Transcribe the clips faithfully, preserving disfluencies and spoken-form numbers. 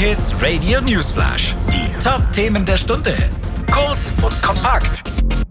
J-Hits Radio Newsflash. Die Top-Themen der Stunde. Kurz und kompakt.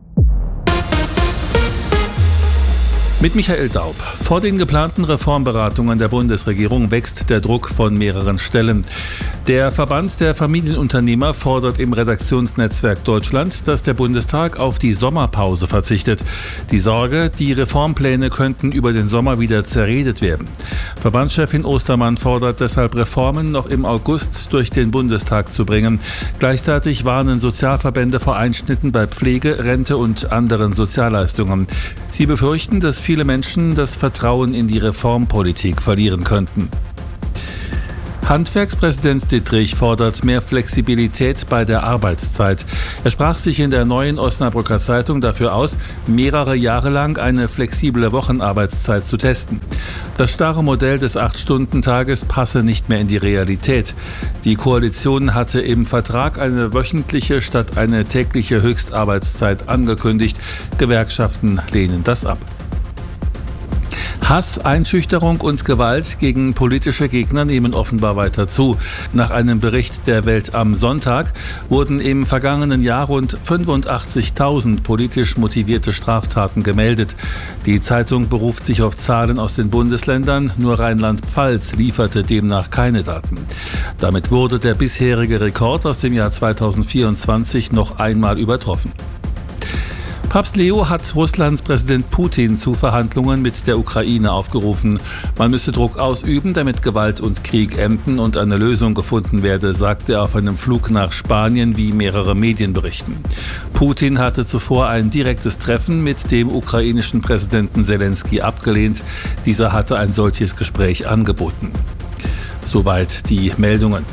Mit Michael Daub. Vor den geplanten Reformberatungen der Bundesregierung wächst der Druck von mehreren Stellen. Der Verband der Familienunternehmer fordert im Redaktionsnetzwerk Deutschland, dass der Bundestag auf die Sommerpause verzichtet. Die Sorge, die Reformpläne könnten über den Sommer wieder zerredet werden. Verbandschefin Ostermann fordert deshalb, Reformen noch im August durch den Bundestag zu bringen. Gleichzeitig warnen Sozialverbände vor Einschnitten bei Pflege, Rente und anderen Sozialleistungen. Sie befürchten, dass viele Menschen das Vertrauen in die Reformpolitik verlieren könnten. Handwerkspräsident Dittrich fordert mehr Flexibilität bei der Arbeitszeit. Er sprach sich in der Neuen Osnabrücker Zeitung dafür aus, mehrere Jahre lang eine flexible Wochenarbeitszeit zu testen. Das starre Modell des acht-Stunden-Tages passe nicht mehr in die Realität. Die Koalition hatte im Vertrag eine wöchentliche statt eine tägliche Höchstarbeitszeit angekündigt. Gewerkschaften lehnen das ab. Hass, Einschüchterung und Gewalt gegen politische Gegner nehmen offenbar weiter zu. Nach einem Bericht der Welt am Sonntag wurden im vergangenen Jahr rund fünfundachtzigtausend politisch motivierte Straftaten gemeldet. Die Zeitung beruft sich auf Zahlen aus den Bundesländern, nur Rheinland-Pfalz lieferte demnach keine Daten. Damit wurde der bisherige Rekord aus dem Jahr zweitausendvierundzwanzig noch einmal übertroffen. Papst Leo hat Russlands Präsident Putin zu Verhandlungen mit der Ukraine aufgerufen. Man müsse Druck ausüben, damit Gewalt und Krieg enden und eine Lösung gefunden werde, sagte er auf einem Flug nach Spanien, wie mehrere Medien berichten. Putin hatte zuvor ein direktes Treffen mit dem ukrainischen Präsidenten Zelensky abgelehnt. Dieser hatte ein solches Gespräch angeboten. Soweit die Meldungen.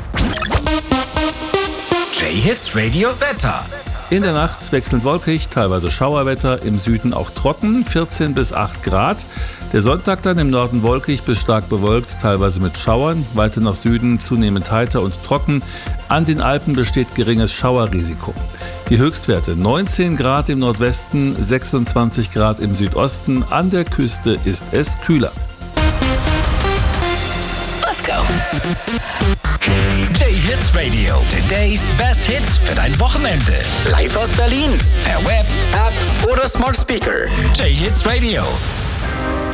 J-Hits Radio Wetter. In der Nacht wechselnd wolkig, teilweise Schauerwetter, im Süden auch trocken, vierzehn bis acht Grad. Der Sonntag dann im Norden wolkig bis stark bewölkt, teilweise mit Schauern, weiter nach Süden zunehmend heiter und trocken. An den Alpen besteht geringes Schauerrisiko. Die Höchstwerte neunzehn Grad im Nordwesten, sechsundzwanzig Grad im Südosten, an der Küste ist es kühler. Let's go! J-Hits Radio, today's best hits für dein Wochenende. Live aus Berlin, per Web, App oder Smart Speaker. J-Hits Radio.